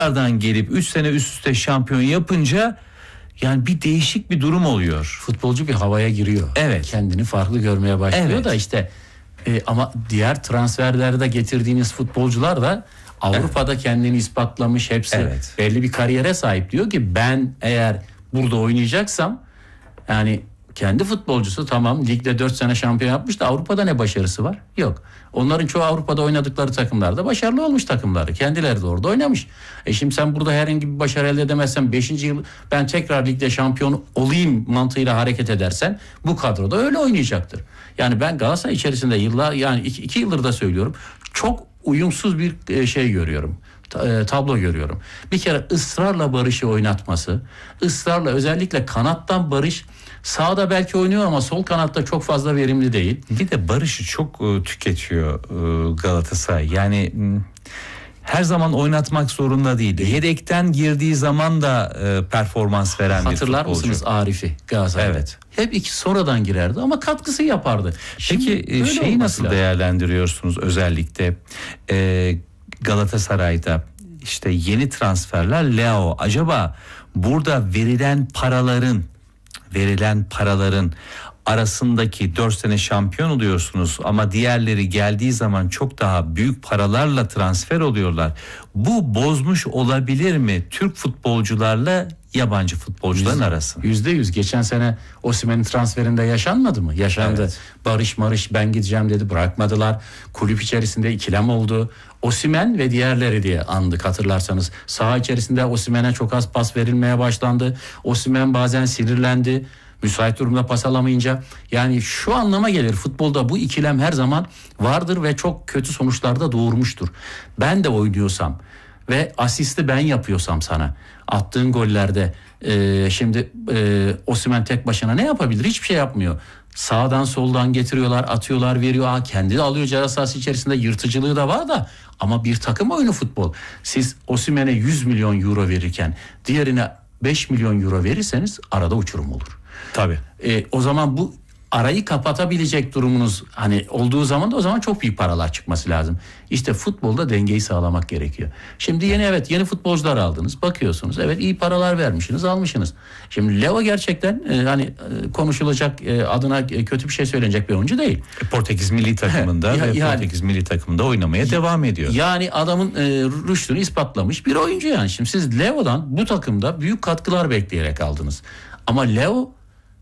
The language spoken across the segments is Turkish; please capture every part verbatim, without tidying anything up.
Tekrardan gelip üç sene üst üste şampiyon yapınca yani bir değişik bir durum oluyor. Futbolcu bir havaya giriyor. Evet. Kendini farklı görmeye başlıyor Evet. da işte e, ama diğer transferlerde getirdiğiniz futbolcular da Avrupa'da evet. kendini ispatlamış, hepsi evet. belli bir kariyere sahip. Diyor ki ben eğer burada oynayacaksam, yani kendi futbolcusu tamam ligde dört sene şampiyon yapmış da Avrupa'da ne başarısı var? Yok. Onların çoğu Avrupa'da oynadıkları takımlarda başarılı olmuş takımları. Kendileri de orada oynamış. E şimdi sen burada herhangi bir başarı elde edemezsen beşinci yıl ben tekrar ligde şampiyon olayım mantığıyla hareket edersen bu kadroda öyle oynayacaktır. Yani ben Galatasaray içerisinde yıllar, yani iki, iki yıldır da söylüyorum, çok uyumsuz bir şey görüyorum. Tablo görüyorum. Bir kere ısrarla Barış'ı oynatması, ısrarla özellikle kanattan Barış sağda belki oynuyor ama sol kanatta çok fazla verimli değil. Bir de Barış'ı çok e, tüketiyor e, Galatasaray. Yani m, her zaman oynatmak zorunda değil. değil. Yedekten girdiği zaman da e, performans veren bir futbolcu. Hatırlar mısınız Arif'i Galatasaray'da? Evet. Hep iki sonradan girerdi ama katkısı yapardı. Peki e, şeyi nasıl lazım. değerlendiriyorsunuz özellikle e, Galatasaray'da işte yeni transferler, Leo, acaba burada verilen paraların verilen paraların arasındaki dört sene şampiyon oluyorsunuz ama diğerleri geldiği zaman çok daha büyük paralarla transfer oluyorlar. Bu bozmuş olabilir mi Türk futbolcularla yabancı futbolcuların yüzde, arasını? Yüzde yüz. Geçen sene Osimhen'in transferinde yaşanmadı mı? Yaşandı. Evet. Barış Marış ben gideceğim dedi, bırakmadılar. Kulüp içerisinde ikilem oldu. Osimhen ve diğerleri diye andık hatırlarsanız. Saha içerisinde Osimhen'e çok az pas verilmeye başlandı. Osimhen bazen sinirlendi. Müsait durumda pas alamayınca, yani şu anlama gelir, futbolda bu ikilem her zaman vardır ve çok kötü sonuçlarda doğurmuştur. Ben de oynuyorsam ve asisti ben yapıyorsam sana attığın gollerde e, şimdi e, Osimhen tek başına ne yapabilir? Hiçbir şey yapmıyor. Sağdan soldan getiriyorlar, atıyorlar, veriyor. Aa, kendi de alıyor, ceza sahası içerisinde yırtıcılığı da var da, ama bir takım oyunu futbol. Siz Osimhen'e yüz milyon euro verirken diğerine beş milyon euro verirseniz arada uçurum olur. Tabii. E, o zaman bu arayı kapatabilecek durumunuz hani olduğu zaman da o zaman çok büyük paralar çıkması lazım. İşte futbolda dengeyi sağlamak gerekiyor. Şimdi yeni evet yeni futbolcular aldınız, bakıyorsunuz evet iyi paralar vermişsiniz, almışsınız. Şimdi Leo gerçekten e, hani e, konuşulacak e, adına e, kötü bir şey söylenecek bir oyuncu değil. Portekiz milli takımında ya, ve yani, Portekiz milli takımında oynamaya ya, devam ediyor. Yani adamın e, rüştünü ispatlamış bir oyuncu yani. Şimdi siz Leo'dan bu takımda büyük katkılar bekleyerek aldınız. Ama Leo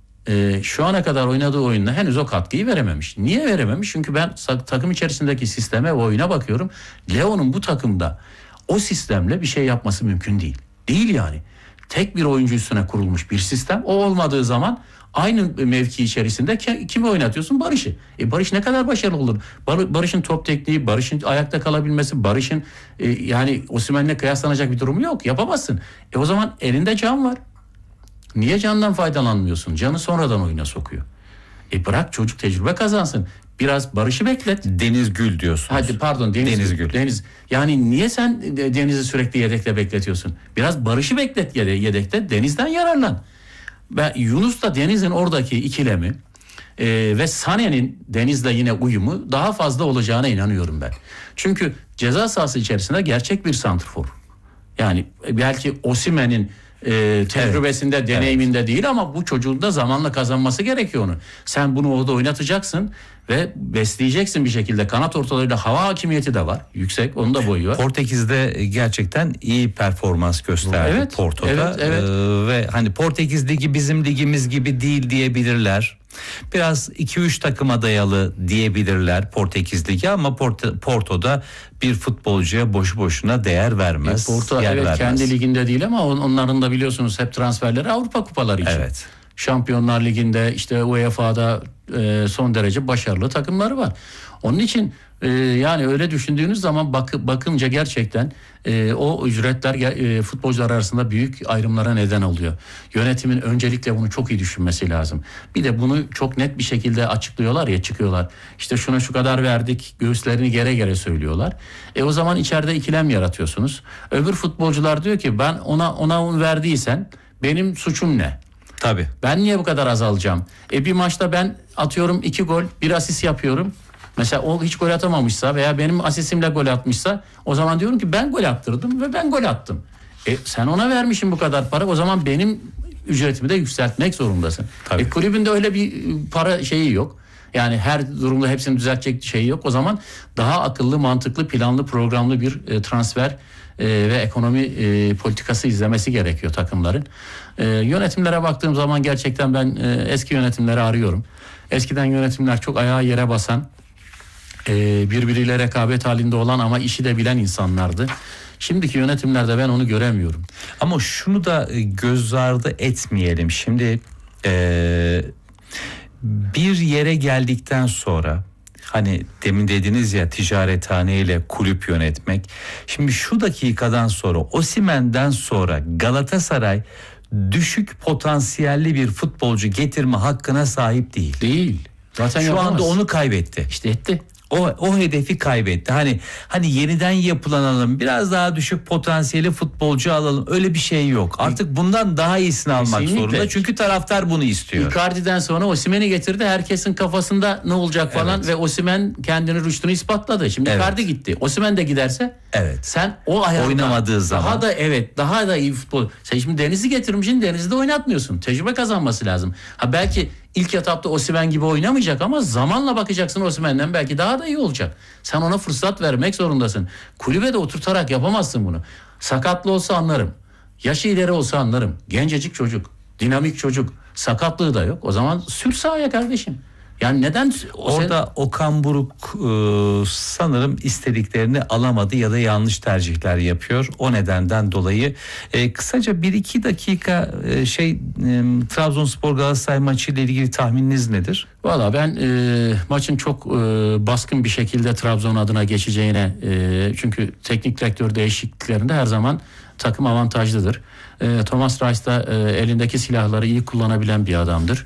Ee, şu ana kadar oynadığı oyunda henüz o katkıyı verememiş. Niye verememiş? Çünkü ben takım içerisindeki sisteme ve oyuna bakıyorum. Leo'nun bu takımda o sistemle bir şey yapması mümkün değil. Değil yani. Tek bir oyuncu üstüne kurulmuş bir sistem. O olmadığı zaman aynı mevki içerisinde kimi oynatıyorsun? Barış'ı. E Barış ne kadar başarılı olur? Bar- Barış'ın top tekniği, Barış'ın ayakta kalabilmesi, Barış'ın e, yani Osimhen'le kıyaslanacak bir durumu yok. Yapamazsın. E o zaman elinde can var. Niye candan faydalanmıyorsun? Canı sonradan oyuna sokuyor. E bırak çocuk tecrübe kazansın. Biraz Barış'ı beklet. Deniz Gül diyorsunuz. Hadi pardon Deniz, Deniz Gül. Deniz. Yani niye sen Deniz'i sürekli yedekte bekletiyorsun? Biraz Barış'ı beklet yedekte. Deniz'den yararlan. Ben Yunus'la Deniz'in oradaki ikilemi e, ve Sané'nin Deniz'le yine uyumu daha fazla olacağına inanıyorum ben. Çünkü ceza sahası içerisinde gerçek bir santrfor. Yani belki Osimhen'in E, tecrübesinde, evet, deneyiminde evet. değil ama bu çocuğun da zamanla kazanması gerekiyor onu. Sen bunu orada oynatacaksın ve besleyeceksin bir şekilde. Kanat ortalarıyla hava hakimiyeti de var. Yüksek, onun da boyu var. Portekiz'de gerçekten iyi performans gösterdi, evet, Porto'da. Evet, evet. Ee, ve hani Portekiz Ligi bizim ligimiz gibi değil diyebilirler. Biraz iki üç takıma dayalı diyebilirler Portekiz Ligi ama Porto, Porto'da bir futbolcuya boşu boşuna değer vermez. E Porto evet vermez. Kendi liginde değil ama onların da biliyorsunuz hep transferleri Avrupa kupaları için. Evet. Şampiyonlar Ligi'nde işte U E F A'da e, son derece başarılı takımları var. Onun için e, yani öyle düşündüğünüz zaman bak, bakınca gerçekten e, o ücretler e, futbolcular arasında büyük ayrımlara neden oluyor. Yönetimin öncelikle bunu çok iyi düşünmesi lazım. Bir de bunu çok net bir şekilde açıklıyorlar ya, çıkıyorlar. İşte şuna şu kadar verdik, göğüslerini gere gere söylüyorlar. E o zaman içeride ikilem yaratıyorsunuz. Öbür futbolcular diyor ki ben ona ona verdiysen benim suçum ne? Tabii. Ben niye bu kadar azalacağım? E bir maçta ben atıyorum iki gol, bir asist yapıyorum. Mesela o hiç gol atamamışsa veya benim asistimle gol atmışsa o zaman diyorum ki ben gol attırdım ve ben gol attım. E, sen ona vermişsin bu kadar para, o zaman benim ücretimi de yükseltmek zorundasın. E, kulübünde öyle bir para şeyi yok. Yani her durumda hepsini düzeltecek şeyi yok. O zaman daha akıllı, mantıklı, planlı, programlı bir e, transfer e, ve ekonomi e, politikası izlemesi gerekiyor takımların. E, yönetimlere baktığım zaman gerçekten ben e, eski yönetimleri arıyorum. Eskiden yönetimler çok ayağı yere basan, e, birbiriyle rekabet halinde olan ama işi de bilen insanlardı. Şimdiki yönetimlerde ben onu göremiyorum. Ama şunu da göz ardı etmeyelim. Şimdi e, bir yere geldikten sonra, hani demin dediniz ya, ticarethaneyle kulüp yönetmek. Şimdi şu dakikadan sonra, Osimhen'den sonra Galatasaray düşük potansiyelli bir futbolcu getirme hakkına sahip değil. Değil. Zaten şu yapamaz. anda onu kaybetti. İşte etti. O, o hedefi kaybetti. Hani hani yeniden yapılanalım, biraz daha düşük potansiyeli futbolcu alalım. Öyle bir şey yok. Artık bundan daha iyisini almak Kesinlikle. zorunda. Çünkü taraftar bunu istiyor. Icardi'den sonra Osimhen'i getirdi. Herkesin kafasında ne olacak falan Evet. ve Osimhen kendini rüştünü ispatladı. Şimdi Evet. Icardi gitti. Osimhen de giderse Evet. sen o ayarda Oynamadığı daha zaman. da evet daha da iyi futbol. Sen şimdi Deniz'i getirmişsin, Deniz'i de oynatmıyorsun. Tecrübe kazanması lazım. Ha belki ilk etapta Osimhen gibi oynamayacak ama zamanla bakacaksın Osimhen'den belki daha da iyi olacak. Sen ona fırsat vermek zorundasın. Kulübe de oturtarak yapamazsın bunu. Sakatlı olsa anlarım. Yaşı ileri olsa anlarım. Gencecik çocuk, dinamik çocuk, sakatlığı da yok. O zaman sür sahaya kardeşim. Yani neden o Orada sen... Okan Buruk e, sanırım istediklerini alamadı ya da yanlış tercihler yapıyor. O nedenden dolayı e, kısaca bir iki dakika e, şey e, Trabzonspor Galatasaray maçı ile ilgili tahmininiz nedir? Valla ben e, maçın çok e, baskın bir şekilde Trabzon adına geçeceğine e, çünkü teknik direktör değişikliklerinde her zaman takım avantajlıdır. E, Thomas Reis de e, elindeki silahları iyi kullanabilen bir adamdır.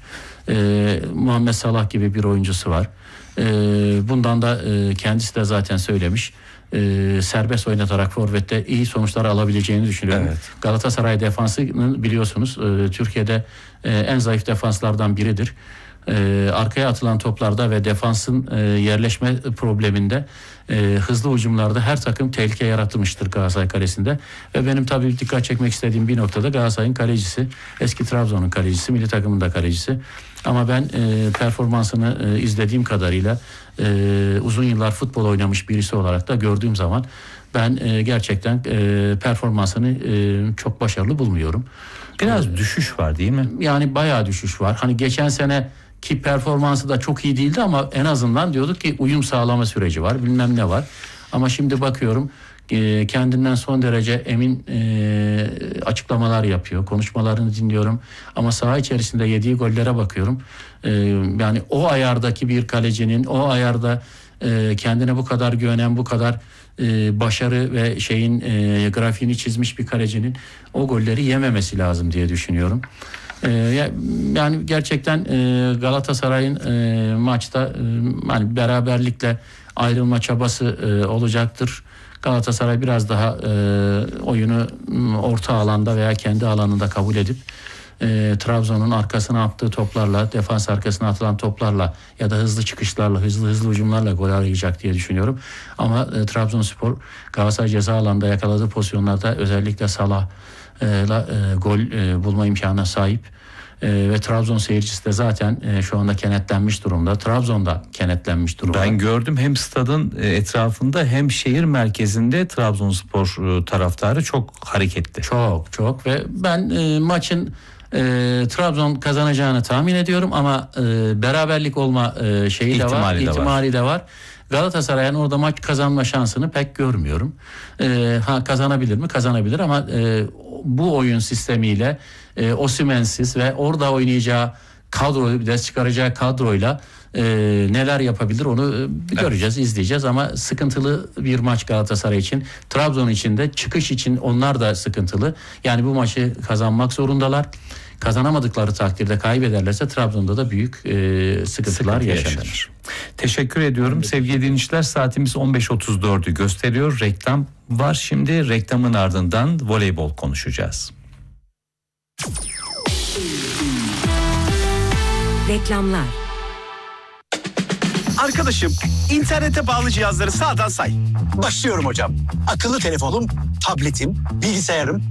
E, Muhammed Salah gibi bir oyuncusu var. E, bundan da e, kendisi de zaten söylemiş. E, serbest oynatarak forvette iyi sonuçlar alabileceğini düşünüyorum. Evet. Galatasaray defansının biliyorsunuz e, Türkiye'de e, en zayıf defanslardan biridir. E, arkaya atılan toplarda ve defansın e, yerleşme probleminde e, hızlı hücumlarda her takım tehlike yaratılmıştır Galatasaray kalesinde. Ve benim tabii dikkat çekmek istediğim bir noktada Galatasaray'ın kalecisi, eski Trabzon'un kalecisi, milli takımın da kalecisi. Ama ben e, performansını e, izlediğim kadarıyla e, uzun yıllar futbol oynamış birisi olarak da gördüğüm zaman ben e, gerçekten e, performansını e, çok başarılı bulmuyorum. Biraz ee, düşüş var değil mi? Yani bayağı düşüş var. Hani geçen sene ki performansı da çok iyi değildi ama en azından diyorduk ki uyum sağlama süreci var, bilmem ne var. Ama şimdi bakıyorum e, kendinden son derece emin e, açıklamalar yapıyor. Konuşmalarını dinliyorum ama saha içerisinde yediği gollere bakıyorum. E, yani o ayardaki bir kalecinin, o ayarda e, kendine bu kadar güvenen, bu kadar e, başarı ve şeyin e, grafiğini çizmiş bir kalecinin o golleri yememesi lazım diye düşünüyorum. E, yani gerçekten e, Galatasaray'ın e, maçta e, hani beraberlikle ayrılma çabası e, olacaktır. Galatasaray biraz daha e, oyunu orta alanda veya kendi alanında kabul edip e, Trabzon'un arkasına attığı toplarla, defans arkasına atılan toplarla ya da hızlı çıkışlarla, hızlı hızlı hücumlarla gol arayacak diye düşünüyorum. Ama e, Trabzonspor Galatasaray ceza alanında yakaladığı pozisyonlarda özellikle Salah'la e, gol e, bulma imkanına sahip. E, ve Trabzon seyircisi de zaten e, şu anda kenetlenmiş durumda. Trabzon'da kenetlenmiş durumda. Ben gördüm hem stadın etrafında hem şehir merkezinde Trabzonspor e, taraftarı çok hareketli. Çok çok ve ben e, maçın e, Trabzon kazanacağını tahmin ediyorum ama e, beraberlik olma e, şeyi de var, İhtimali de ihtimali var. de var. Galatasaray'ın orada maç kazanma şansını pek görmüyorum. E, ha kazanabilir mi? Kazanabilir ama e, bu oyun sistemiyle e, Osimhen'siz ve orada oynayacağı kadroyu, bir de çıkaracağı kadroyla e, neler yapabilir onu e, göreceğiz, evet. izleyeceğiz ama sıkıntılı bir maç Galatasaray için. Trabzon için de çıkış için onlar da sıkıntılı. Yani bu maçı kazanmak zorundalar. Kazanamadıkları takdirde kaybederlerse Trabzon'da da büyük e, sıkıntılar Sıkıntı yaşanır. yaşanır. Teşekkür ediyorum. Evet. Sevgili dinleyiciler, saatimiz on beş otuz dördü gösteriyor. Reklam var şimdi. Reklamın ardından voleybol konuşacağız. Reklamlar. Arkadaşım, internete bağlı cihazları sağdan say. Başlıyorum hocam. Akıllı telefonum, tabletim, bilgisayarım,